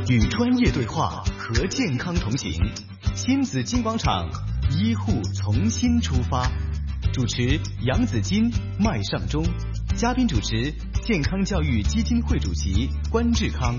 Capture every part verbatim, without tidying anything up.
与专业对话，和健康同行。新紫金广场，医护从新出发。主持杨子金、麦尚中，嘉宾主持健康教育基金会主席关志康。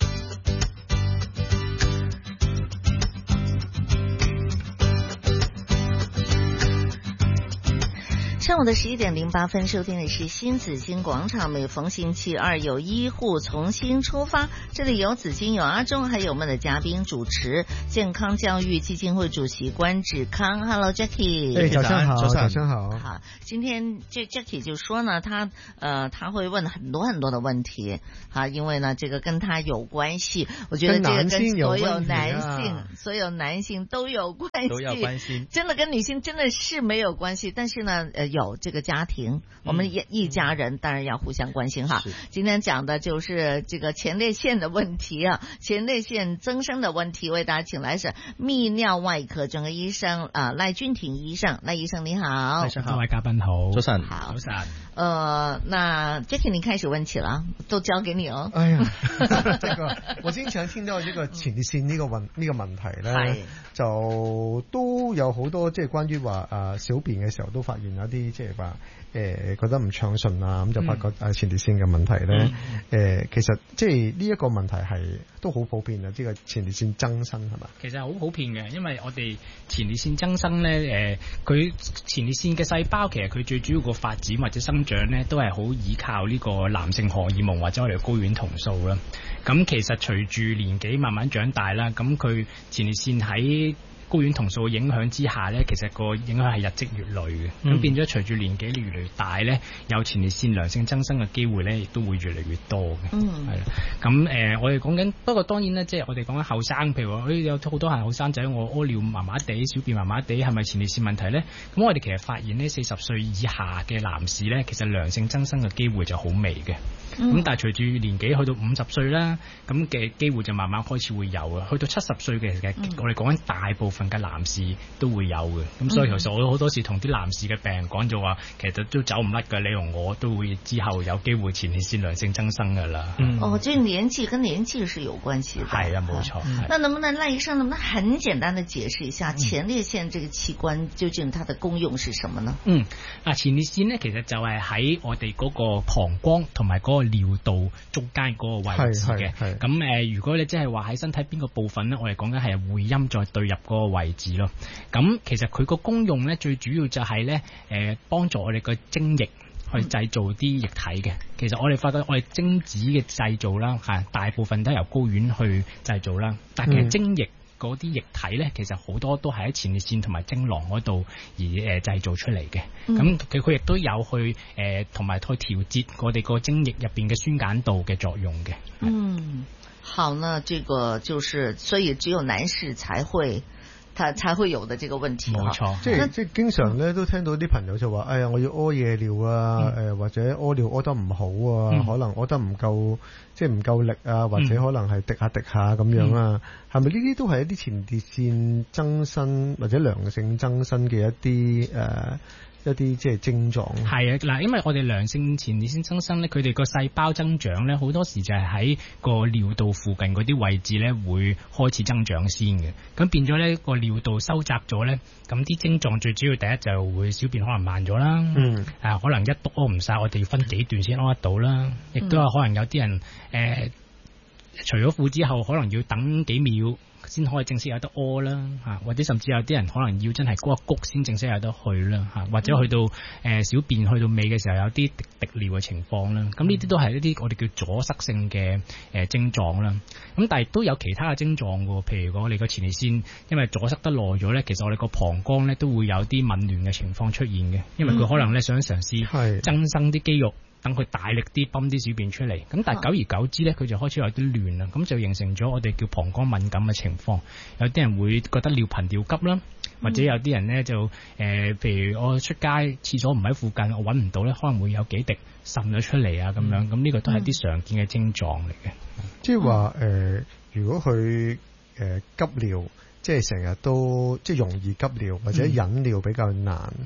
上午的十一点零八分，收听的是新紫金广场。每逢星期二有医护从新出发，这里有紫金，有阿忠，还有我们的嘉宾主持健康教育基金会主席关志康。Hello Jackie， 哎，早上好， 早上好。 好，今天这 Jackie 就说呢，他呃他会问很多很多的问题啊，因为呢这个跟他有关系。我觉得这个跟所有男性、啊、所有男性都有关系， 都要关心。 真的跟女性真的是没有关系，但是呢呃有。有这个家庭，我们一一家人当然要互相关心哈。今天讲的就是这个前列腺的問題啊，前列腺增生的問題，為大家請來是泌尿外科專科醫生啊賴君婷醫生。賴醫生你好， 各位嘉賓好，早晨， 好， 早晨。 呃，那 Jackie 你開始問起了，都交給你哦。 哎呀，這個我經常聽到呢個前列腺呢個問呢、這個問題咧，就都有好多即係關於話誒小便嘅時候都發現有啲即係話誒覺得唔暢順啊，咁就發覺誒前列腺嘅問題咧，誒、嗯呃、其實即係呢一個問題係都好普遍啊，呢、這個前列腺增生係嘛？ 其實好普遍嘅，因為我哋前列腺增生咧，誒佢前列腺嘅細胞其實佢最主要個發展或者生長咧，都係好依靠呢個男性荷爾蒙或者我哋睾丸酮素啦。咁其實隨住年紀慢慢長大啦，咁佢前列腺喺睾丸酮素嘅影響之下咧，其實個影響係日積月累嘅，咁、嗯、變咗隨住年紀越嚟越大咧，有前列腺良性增生嘅機會咧，亦都會越嚟越多嘅。嗯，係啦。咁誒、呃，我哋講緊，不過當然咧，即係我哋講緊後生，譬如話，誒有好多係後生仔，我屙尿麻麻地，小便麻麻地，係咪前列腺問題咧？咁我哋其實發現呢，四十歲以下嘅男士咧，其實良性增生嘅機會就好微嘅。咁、嗯、但係隨住年紀去到五十歲啦，咁嘅機會就慢慢開始會有啊。去到七十歲嘅，其實我哋講緊大部分嘅男士都會有嘅。咁所以其實我好多時同啲男士嘅病人講就話，其實都走唔甩㗎。你同我都會之後有機會前列腺良性增生㗎啦。 嗯、哦，這年紀跟年紀是有關係的。 係啊，冇錯。 嗯、那能不能賴醫生能不能很簡單地解釋一下前列腺這個器官究竟它的功用是什麼呢？ 嗯，啊前列腺呢，其實就係喺我哋嗰個膀胱同埋嗰個尿道中間嗰個位置嘅。咁誒、呃，如果你即係話喺身體邊個部分呢，我哋講緊係會陰再對入嗰個位置咯。咁其實佢個功用呢，最主要就係呢誒幫助我哋個精液去製造啲液體嘅。其實我哋發覺我哋精子嘅製造啦，係大部分都係由睾丸去製造啦。但係其實精液嗰啲液體咧，其實好多都係喺前列腺同埋精囊嗰度而誒製造出嚟嘅。咁佢佢亦都有去誒同埋去調節我哋個精液入邊嘅酸鹼度嘅作用嘅。 嗯，好，那這個就是所以只有男士才會。他才會有的這個問題。 冇錯， 即係即係經常咧都聽到啲朋友就話，哎呀，我要屙夜尿啊，誒、嗯呃、或者屙尿屙得唔好啊，嗯、可能屙得唔夠，即係唔夠力啊，或者可能係滴下滴下咁樣啊，係咪呢啲都係一啲前列腺增生或者良性增生嘅一啲誒？呃一啲即係症狀係啊嗱，因為我哋良性前列腺增生咧，佢哋個細胞增長咧，好多時就係喺個尿道附近嗰啲位置咧，會開始增長先嘅。咁變咗咧個尿道收窄咗咧，咁啲症狀最主要第一就會小便可能慢咗啦，嗯，啊可能一督屙唔晒，我哋要分幾段先屙得到啦，亦都有可能有啲人誒、呃、除咗褲之後，可能要等幾秒先可以正式有得屙啦，嚇，或者甚至有啲人可能要真係谷一谷先正式有得去啦，嚇，或者去到誒、呃、小便去到尾嘅時候有啲滴滴尿嘅情況啦，咁呢啲都係一啲我哋叫阻塞性嘅誒、呃、症狀啦。咁但係都有其他嘅症狀喎，譬如我哋個前列腺因為阻塞得耐咗咧，其實我哋個膀胱咧都會有啲紊亂嘅情況出現嘅，因為佢可能咧想嘗試增生啲肌肉。等佢大力啲泵啲小便出嚟，咁但係久而久之咧，佢就開始有啲亂啦，咁就形成咗我哋叫膀胱敏感嘅情況。有啲人會覺得尿頻尿急啦，或者有啲人咧就誒、呃，譬如我出街廁所唔喺附近，我揾唔到咧，可能會有幾滴滲咗出嚟啊咁樣，咁呢個都係啲常見嘅症狀嚟嘅。 即係話誒，如果佢誒、呃、急尿。即係成日都即係容易急尿或者忍尿比較難，嗯，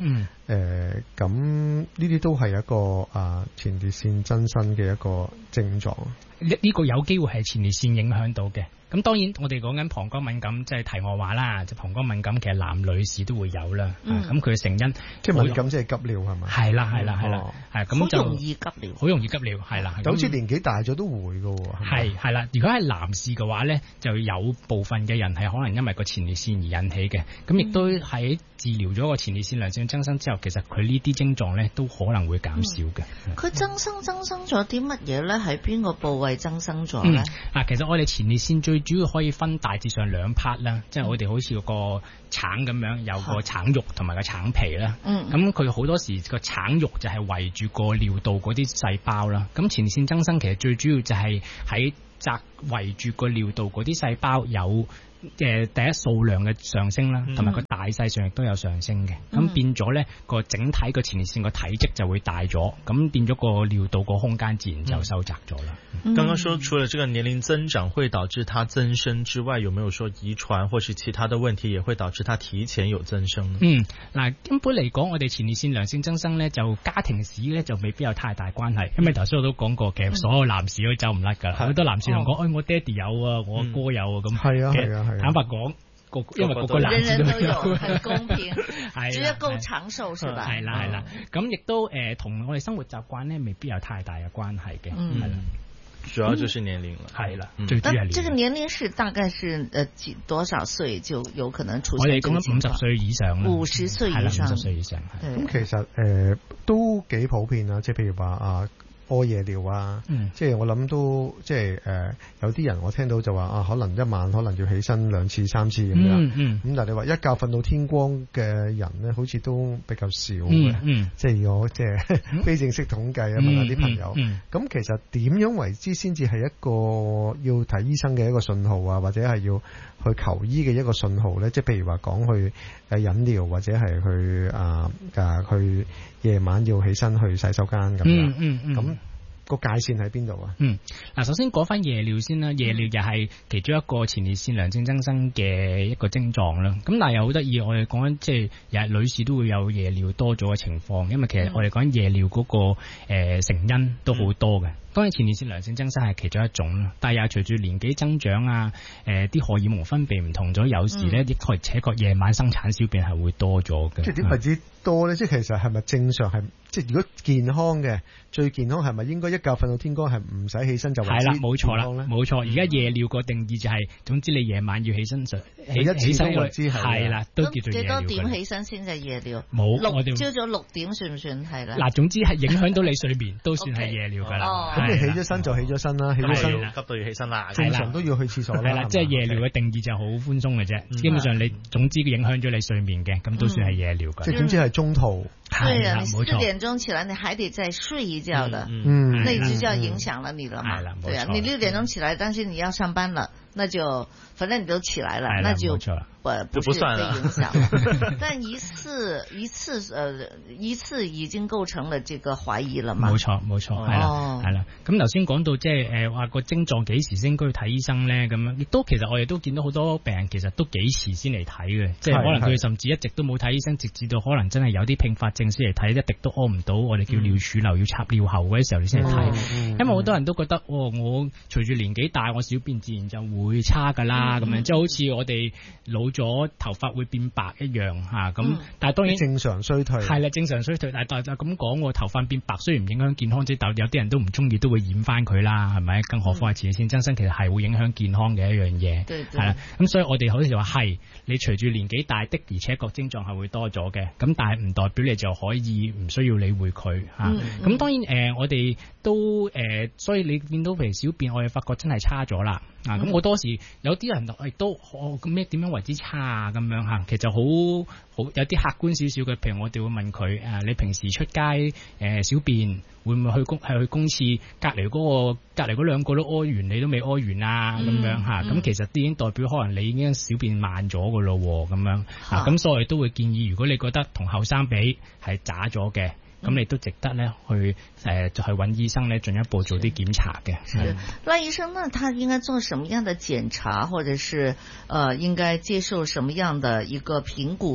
誒咁呢啲都係一個啊前列腺增生嘅一個症狀。 呢、這、呢個有機會係前列腺影響到嘅。咁當然我哋講緊膀胱敏感，即係題外話啦。就膀胱敏感其實男女士都會有啦。咁佢嘅成因即係敏感即係急尿係咪？係啦係啦係啦，係咁就好容易急尿， 好容易急尿係啦。 就好似年紀大咗都會㗎喎。 係係啦，如果係男士嘅話咧，就有部分嘅人係可能因為個前列腺而引起嘅。咁亦都喺治療咗個前列腺良性增生之後，其實佢呢啲症狀咧都可能會減少嘅。 佢、嗯、增生增生咗啲乜嘢咧？喺邊個部位增生咗咧？ 嗱、嗯，其實我哋前列腺最主要可以分大致上兩 part 啦，即係我哋好似個橙咁樣，有個橙肉同埋個橙皮啦。嗯，咁佢好多時個橙肉就係圍住個尿道嗰啲細胞啦。咁前列腺增生其實最主要就係喺圍圍住個尿道嗰啲細胞有誒第一數量嘅上升啦，同埋個大細上亦都有上升嘅。咁、嗯、變咗咧個整體個前列腺個體積就會大咗，咁變咗個尿道個空間自然就收窄咗啦。 剛、嗯、剛、嗯、說除了這個年齡增長會導致它增生之外，有沒有說遺傳或是其他的問題也會導致它提前有增生呢？ 嗯，嗱，根本嚟講，我哋前列腺良性增生咧，就家庭史咧就未必有太大關係，因為頭先我都講過，其實所有男士都走唔甩噶啦，好、嗯、多男士同我講，誒、哦哎，我爹哋有啊，我哥有啊，咁係啊係啊係啊， 坦白講。因為個個男士都有， 很公平，只要夠長壽是吧？ 係啦係啦，咁亦都誒同我哋生活習慣咧，未必有太大嘅關係嘅，係啦。 主要就是年齡啦， 係啦。 最主要係這個年齡是大概是誒幾多少歲就有可能出現？ 我哋講緊五十歲以上啦， 五十歲以上， 五十歲以上。 咁其實誒都幾普遍啊，即係譬如話啊。屙夜尿啊，嗯、即係我諗都即係誒、呃，有啲人我聽到就話啊，可能一晚可能要起身兩次三次咁樣，咁、嗯嗯、但係你話一覺瞓到天光嘅人咧，好似都比較少嘅、嗯嗯，即係我即係、嗯、非正式統計啊，問下啲朋友，咁、嗯嗯、其實點樣為之先至係一個要睇醫生嘅一個信號啊，或者係要去求醫嘅一個信號咧？即係譬如話講去誒飲尿或者係去啊啊去夜晚要起身去洗手間咁樣，咁、嗯。嗯嗯個界線喺邊度啊？嗯， 嗱，首先講翻夜尿先啦，夜尿又係其中一個前列腺良性增生嘅一個症狀啦。咁但係又好得意，我哋講緊即係又係女士都會有夜尿多咗嘅情況，因為其實我哋講緊夜尿嗰、那個誒、呃、成因都好多嘅。當然前列腺良性增生係其中一種啦，但係又隨住年紀增長啊，誒、呃、啲荷爾蒙分泌唔同咗，有時咧的確且確夜晚生產小便係會多咗嘅。 即係點為之多咧？即係其實係咪正常係？即係如果健康嘅最健康係咪應該一覺瞓到天光係唔使起身就為之健康咧？係啦，冇錯啦，冇錯。而家夜尿個定義就係、是，總之你夜晚要起身就起起身為之係啦，都叫做夜尿。 幾多點起身先係夜尿？ 冇， 六朝早六點算唔算係啦？ 嗱，總之係影響到你睡眠都算係夜尿㗎啦。 咁、okay. 你起咗身就起咗身啦，起咗身急到要起身啦， 正常都要去廁所啦。 係啦，即係夜尿嘅定義就好寬鬆嘅啫、嗯。基本上你總之影響咗你睡眠嘅，咁、嗯、都算係夜尿㗎。 即係總之係中途。 對啊，你四點鐘起來，你還得再睡一覺的，嗯，那就要影響了你了嘛。嗯、對啊，你六點鐘起來，但是你要上班了，那就反正你都起來了，那就不不是被影響。但一次一次呃一次已經構成了這個懷疑了嘛。 冇錯冇錯，係啦係啦。咁頭先講到即係誒話個症狀幾時先該去睇醫生咧？咁樣亦都其實我哋都見到好多病人其實都幾遲先嚟睇嘅，即係可能佢甚至一直都冇睇醫生，直至到可能真係有啲併發症先嚟睇，一滴都屙唔到，我哋叫尿儲留、嗯、要插尿喉嗰啲時候你先嚟睇。嗯、因為好多人都覺得哦，我隨住年紀大，我小便自然就會差噶啦，咁、嗯、樣即係好似我哋老咗頭髮會變白一樣吓，咁、嗯、但係當然正常衰退係啦，正常衰退，但係就咁講，我頭髮變白雖然唔影響健康，即但有啲人都唔中意，都會染翻佢啦，係咪？更何況係前列腺增生，其實係會影響健康嘅一樣嘢，係啦。咁所以我哋好似就話係，你隨住年紀大的，而且個症狀係會多咗嘅，咁但係唔代表你就可以唔需要理會佢吓。咁、嗯嗯、當然誒、呃，我哋都誒、呃，所以你見到譬如小便，我哋發覺真係差咗啦。啊，咁好多時有啲人亦都咁咩點樣為之差啊？咁樣嚇，其實好好有啲客觀少少嘅，譬如我哋會問佢誒，你平時出街誒、呃、小便會唔會去公係去公廁隔離嗰、嗰個隔離嗰兩個都屙完，你都未屙完啊？咁、嗯、樣嚇，咁、嗯、其實已經代表可能你已經小便慢咗嘅咯喎，咁樣嚇，咁、啊、所以都會建議，如果你覺得同後生比係渣咗嘅。咁、嗯、你都值得咧去誒，就去揾醫生咧進一步做啲檢查嘅。 是，賴醫生呢，他應該做什麼樣的檢查，或者是呃應該接受什麼樣的一個評估，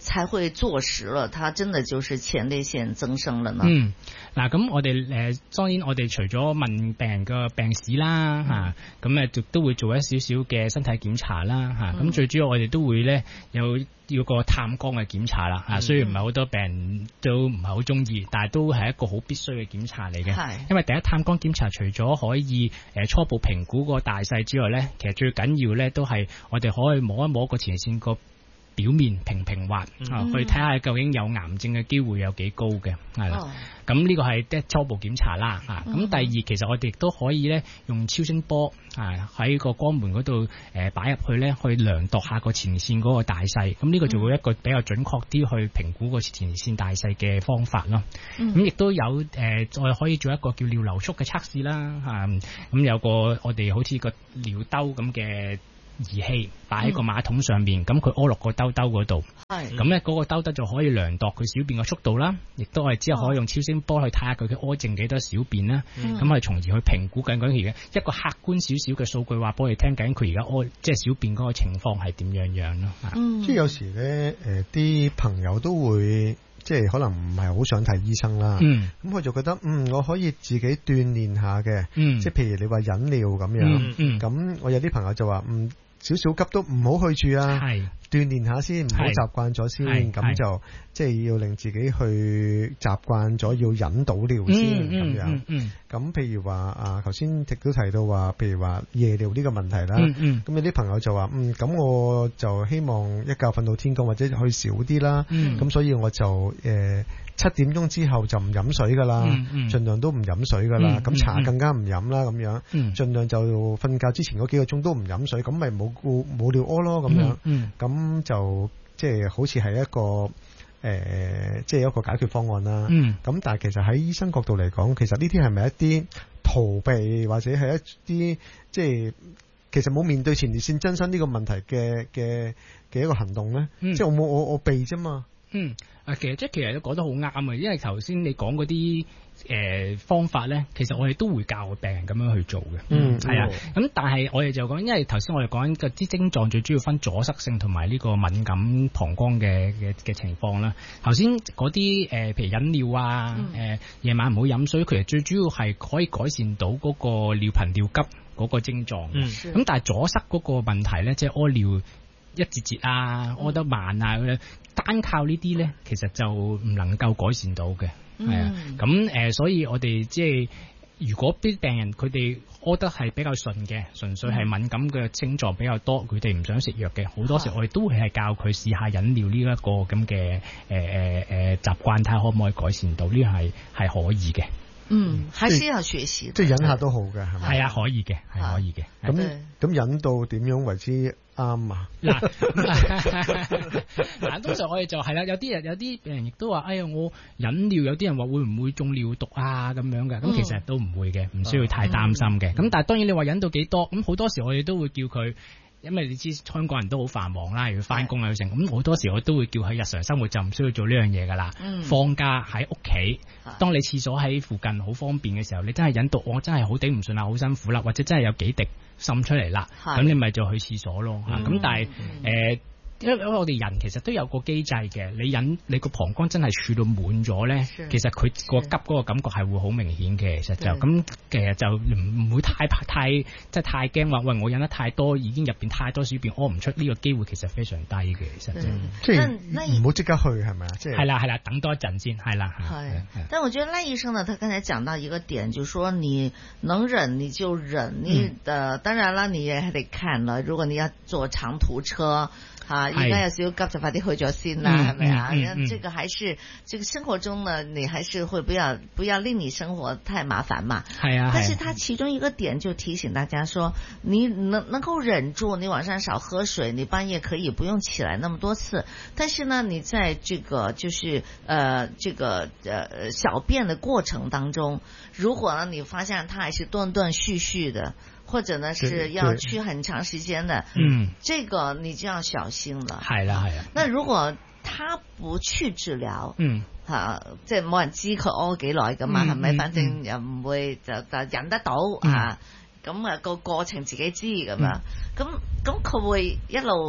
才會坐實了，它真的就是前列腺增生了呢？ 嗯，嗱，咁我哋誒，當然我哋除咗問病人嘅病史啦，吓、嗯，咁誒都會做一少少嘅身體檢查啦，吓、嗯，咁最主要我哋都會咧有要個探光嘅檢查啦，吓、嗯，雖然唔係好多病人都唔係好中意，但係都係一個好必須嘅檢查嚟嘅，係，因為第一探光檢查除咗可以誒初步評估個大細之外咧，其實最緊要咧都係我哋可以摸一摸個前列腺個表面平平滑，嗯、啊，去睇下究竟有癌症嘅機會有幾高嘅，係啦。咁、哦、呢個係即係初步檢查啦，嚇、嗯。咁第二其實我哋亦都可以咧用超聲波啊喺個肛門嗰度誒擺入去咧，去量度下個前列腺嗰個大細。咁呢個就會一個比較準確啲去評估個前列腺大細嘅方法咯。咁、嗯、亦都有誒，再、呃、可以做一個叫尿流速嘅測試啦，嚇、啊。咁有個我哋好似個尿兜咁嘅儀器擺喺個馬桶上面，咁佢屙落個兜兜嗰度，咁咧嗰個兜兜就可以量度佢小便嘅速度啦，亦都係之後可以用超聲波去睇下佢嘅屙剩幾多小便啦，咁係從而去評估緊嗰而家一個客觀少少嘅數據話俾我哋聽緊佢而家屙即係小便嗰個情況係點樣樣咯。 嗯，即係有時咧，誒啲朋友都會即係可能唔係好想睇醫生啦，咁、嗯、佢就覺得嗯我可以自己鍛煉下嘅、嗯，即係譬如你話忍尿咁樣，咁、嗯嗯、我有啲朋友就話嗯。少少急都唔好去住啊，鍛煉下先，唔好習慣咗先，咁就即係要令自己去習慣咗要忍到尿先咁、嗯、樣。咁、嗯嗯、譬如話啊，頭先亦都提到話，譬如話夜尿呢個問題啦。咁、嗯嗯、有啲朋友就話，嗯，咁我就希望一覺瞓到天光或者去少啲啦。咁、嗯、所以我就誒七、呃、點鐘之後就唔飲水噶啦，嗯嗯、盡量都唔飲水噶啦。咁、嗯、茶更加唔飲啦，咁樣，嗯、盡量就瞓覺之前嗰幾個鐘都唔飲水，咁咪冇冇尿屙咯，咁樣。咁、嗯嗯、就即係好似係一個誒、呃，即係一個解決方案啦。咁、嗯、但係其實喺醫生角度嚟講，其實呢啲係咪一啲逃避或者係一啲即係其實冇面對前列腺增生呢個問題嘅嘅嘅一個行動咧？嗯、即係我冇我我避啫嘛。嗯，啊，其實即係其實都講得好啱嘅，因為頭先你講嗰啲誒方法咧，其實我哋都會教病人咁樣去做嘅。嗯，係啊。咁但係我哋就講，因為頭先我哋講緊啲症狀最主要分阻塞性同埋呢個敏感膀胱嘅嘅嘅情況啦。頭先嗰啲誒，譬如忍尿啊，誒、嗯、夜晚唔好飲水，其實最主要係可以改善到嗰個尿頻尿急嗰個症狀。嗯，咁但係阻塞嗰個問題咧，即係屙尿一節節啊，屙得慢啊，咁樣單靠呢啲咧，其實就唔能夠改善到嘅，係、嗯、啊。咁誒、呃，所以我哋即係如果啲病人佢哋屙得係比較順嘅，純粹係敏感嘅症狀比較多，佢哋唔想食藥嘅，好多時我哋都會係教佢試下忍尿呢一個咁嘅誒誒誒習慣，睇下可唔可以改善到，呢個係係可以嘅。嗯，還是要學習，即係忍下都好嘅，係咪？係啊，可以嘅，係可以嘅。咁咁忍到點樣為之啱啊？嗱，嗱，通常我哋就係啦，有啲人有啲病人亦都話，哎呀，我忍尿，有啲人話會唔會中尿毒啊咁樣嘅？咁、嗯、其實都唔會嘅，唔需要太擔心嘅。咁、嗯、但係當然你話忍到幾多，咁好多時我哋都會叫佢。因為你知香港人都好繁忙啦，要翻工啊，要成咁好多時我都會叫喺日常生活就唔需要做呢樣嘢噶啦。放假喺屋企，當你廁所喺附近好方便嘅時候，你真係忍到我真係好頂唔順啦，好辛苦啦，或者真係有幾滴滲出嚟啦，咁你咪就去廁所咯。咁、嗯、但係誒。嗯呃因為我哋人其實都有個機制嘅，你忍你個膀胱真係儲到滿咗咧，其實佢個急嗰個感覺係會好明顯嘅。其實就咁，其實就唔唔會太太即係太驚話，喂我忍得太多，已經入邊太多小便屙唔出，呢個機會其實非常低嘅。其實就即係唔好即刻去係咪啊？即係係啦係啦，等多一陣先係啦。係，但我覺得賴醫生呢，他剛才講到一個點，就是說你能忍你就忍，你的、嗯、當然啦，你也得看了，如果你要坐長途車。啊！而家有少少急就快啲去咗先啦，係咪啊？嗯嗯、這個還是這個生活中呢，你還是會不要不要令你生活太麻煩嘛。係啊。但是他其中一個點就提醒大家說，你能能夠忍住，你晚上少喝水，你半夜可以不用起來那麼多次。但是呢，你在這個就是呃這個呃小便的過程當中，如果呢你發現它還是斷斷續續的。或者呢是要去很長時間的，嗯，這個你就要小心了。係啦係啊。那如果他不去治療，嗯，吓，即係冇人知佢屙幾耐噶嘛，係咪？反正又唔會就就忍得到啊。咁啊個過程自己知咁樣，咁咁佢會一路。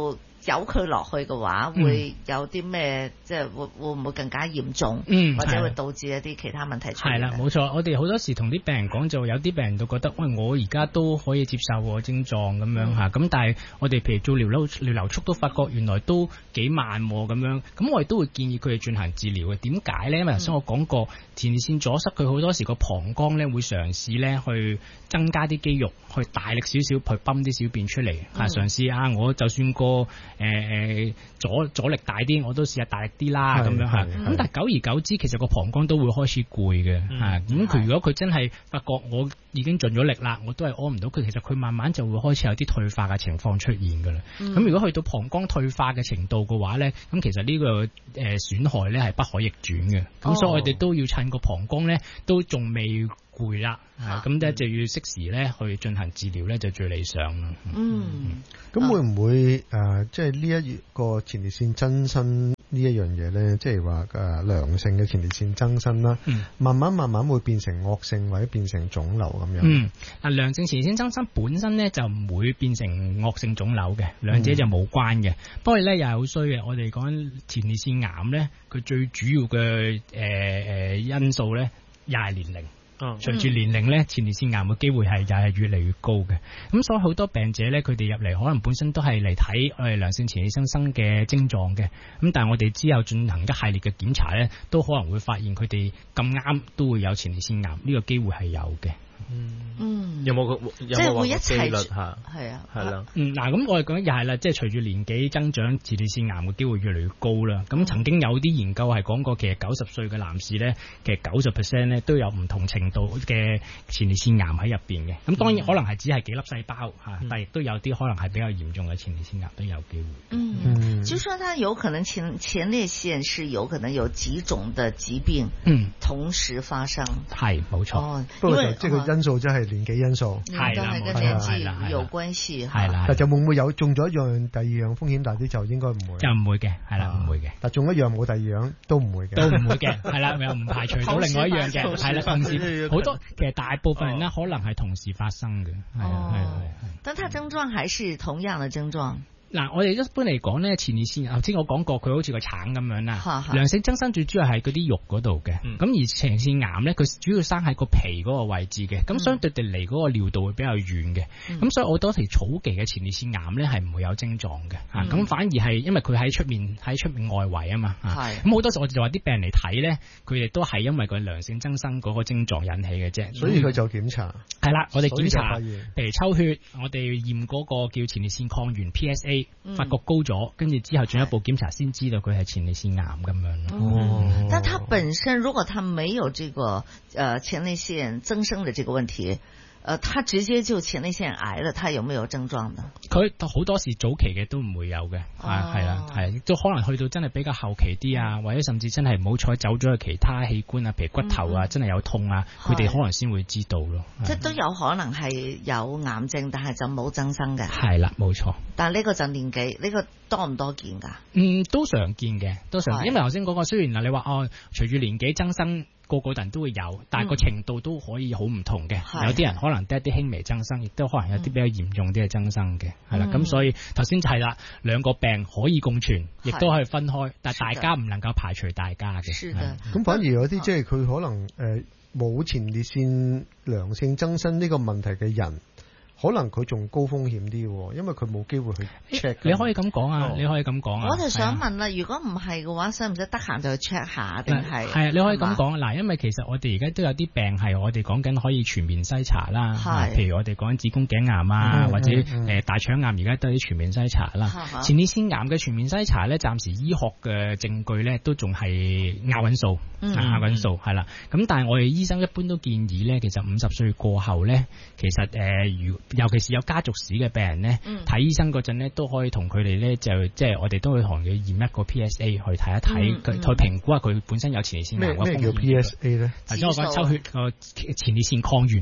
由佢落去嘅話， 嗯、 會有啲咩即係會會唔會更加嚴重， 嗯、 或者會導致一啲其他問題出現？ 係啦，冇錯。我哋好多時同啲病人講，就有啲病人都覺得，喂，我而家都可以接受個症狀咁樣嚇，咁、嗯、但係我哋譬如做療流療流速都發覺原來都幾慢咁樣，咁我哋都會建議佢哋進行治療嘅。點解咧？因為頭先我講過，前列腺阻塞佢好多時個膀胱咧會嘗試咧去增加啲肌肉，去大力少少去泵啲小便出嚟嚇，嘗、嗯、試啊！我就算個誒誒阻阻力大啲，我都試下大力啲啦咁樣嚇。咁但係久而久之，其實個膀胱都會開始攰嘅嚇。咁佢、嗯、如果佢真係發覺我已經盡咗力啦，我都係屙唔到，佢其實佢慢慢就會開始有啲退化嘅情況出現㗎啦。咁、嗯、如果去到膀胱退化嘅程度嘅話咧，咁其實呢個誒損害咧係不可逆轉嘅。咁、哦、所以我哋都要趁個膀胱咧都仲未攰啦，咁咧、啊、就要適時咧去進行治療咧就最理想啦。嗯， 咁、嗯、會唔會誒即係呢一個前列腺增生呢一樣嘢咧，即係話誒良性嘅前列腺增生啦，嗯、慢慢慢慢會變成惡性或者變成腫瘤咁樣？嗯， 啊良性前列腺增生本身咧就唔會變成惡性腫瘤嘅，兩者就冇關嘅。嗯、不過咧又係好衰嘅，我哋講緊前列腺癌咧，佢最主要嘅誒誒因素咧又係年齡。哦，隨住年齡咧，前列腺癌嘅機會係又係越嚟越高嘅。咁所以好多病者咧，佢哋入嚟可能本身都係嚟睇我哋良性前列腺增生嘅症狀嘅。咁但係我哋之後進行一系列嘅檢查咧，都可能會發現佢哋咁啱都會有前列腺癌，呢、這個機會係有嘅。 嗯， 有冇個有冇話個機率吓？ 係啊， 係啦。 嗯，嗱，咁我哋講又係啦，即係隨住年紀增長，前列腺癌嘅機會越嚟越高啦。咁、嗯、曾經有啲研究係講過，其實九十歲嘅男士咧，其實九十 percent 咧都有唔同程度嘅前列腺癌喺入邊嘅。咁當然可能係只係幾粒細胞吓，嗯、但係亦都有啲可能係比較嚴重嘅前列腺癌都有機會。 嗯，嗯就說它有可能前前列腺是有可能有幾種的疾病，嗯，同時發生。係冇錯。哦， 不過即係個因素真係年紀因素， 係啦，跟年紀有關係， 係啦。 但就會唔會有中咗一樣，第二樣風險大啲就應該唔會， 就唔會嘅，係啦，唔會嘅。 但中一樣冇第二樣都唔會嘅， 都唔會嘅，係啦，又唔排除到另外一樣嘅，係啦，同時好多其實大部分人咧可能係同時發生嘅，係啊，係係。 但係症狀還是同樣嘅症狀。 嗱，我哋一般嚟講咧，前列腺頭先我講過，佢好似個橙咁樣啦。良性增生最主要係嗰啲肉嗰度嘅，咁、嗯、而前列腺癌咧，佢主要生喺個皮嗰個位置嘅，咁、嗯、相對地嚟嗰個尿道會比較遠嘅，咁、嗯、所以好多時早期嘅前列腺癌咧係唔會有症狀嘅，嚇、嗯，咁反而係因為佢喺出面喺出面外圍啊嘛，咁好、嗯、多時我哋就話啲病人嚟睇咧，佢哋都係因為個良性增生嗰個症狀引起嘅啫， 所以佢就檢查。係啦、 嗯，我哋檢查，譬如抽血，我哋驗嗰個叫前列腺抗原 P S A。發覺高咗，跟住之後進一步檢查先知道佢係前列腺癌咁樣。 哦，但他本身如果他沒有這個，呃，前列腺增生的這個問題。呃，他直接就前列腺癌了，他有沒有症狀呢？ 佢好多時早期嘅都唔會有嘅，係係啦，係都可能去到真係比較後期啲啊，或者甚至真係唔好彩走咗去其他器官啊，譬如骨頭啊，嗯、真係有痛啊，佢哋可能先會知道咯。 即係都有可能係有癌症，但係就冇增生嘅。係啦，冇錯。 但係呢個就年紀，呢、呢個多唔多見㗎？ 嗯，都常見嘅，都常見。因為頭先講過，雖然嗱你話哦，隨住年紀增生。個個人都會有，但係個程度都可以好唔同嘅。嗯、有啲人可能得一啲輕微增生，亦都可能有啲比較嚴重啲嘅增生嘅，係啦、嗯。咁所以頭先就係啦，兩個病可以共存，亦都可以分開，但係大家唔能夠排除大家嘅。 是的。 咁反而有啲即係佢可能誒冇前列腺良性增生呢個問題嘅人。可能佢仲高風險啲，因為佢冇機會去 check。 你可以咁講啊，你可以咁講啊。 我就想問啦，如果唔係嘅話，使唔使得閒就去 check 下定係？ 係啊，你可以咁講。嗱，因為其實我哋而家都有啲病係我哋講緊可以全面篩查啦。係。譬如我哋講緊子宮頸癌啊，或者誒大腸癌，而家都有啲全面篩查啦。前列腺癌嘅全面篩查咧，暫時醫學嘅證據咧都仲係拗緊數，拗緊數係啦。咁但係我哋醫生一般都建議咧，其實五十歲過後咧，其實誒如尤其是有家族史嘅病人咧，睇、嗯、醫生嗰陣咧，都可以同佢哋咧就即係我哋都會同佢驗一個 P S A 去睇一睇，佢去評估下佢本身有前列腺癌嘅風險。 咩叫 P S A 咧？ 頭先我講抽血個前列腺抗原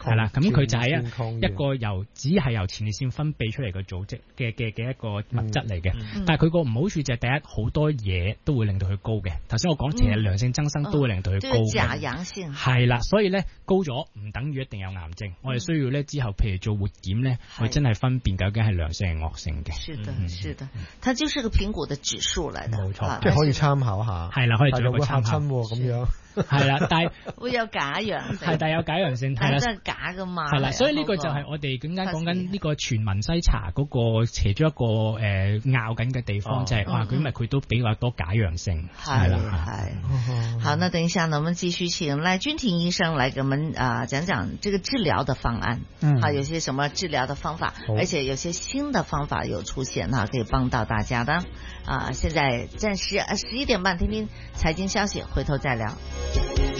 係啦，咁佢就係一一個由只係由前列腺分泌出嚟嘅組織嘅嘅嘅一個物質嚟嘅，嗯、但係佢個唔好處就係第一好多嘢都會令到佢高嘅。頭先我講其實良性增生都會令到佢高嘅，假陽性係啦，所以咧高咗唔等於一定有癌症，嗯、我哋需要咧之後譬如做活檢咧，去真係分辨究竟係良性係惡性嘅。 是的，是的，它就是個評估的指數嚟嘅， 冇錯， 即係可以參考下。 係啦，可以做一個參考咁樣。 係啦，但係會有假陽性， 係但係有假陽性，係啦， 真係假噶嘛， 係啦，所以呢個就係我哋點解講緊呢個全民篩查嗰個其中一個誒拗緊嘅地方，就係話佢因為佢都比較多假陽性，係啦， 係。好，那等一下呢，我們繼續請賴君婷醫生來給我們啊講講這個治療的方案，嗯，啊，有些什麼治療的方法，而且有些新的方法有出現哈，可以幫到大家的。啊，現在暫時啊十一點半，聽聽財經消息，回頭再聊。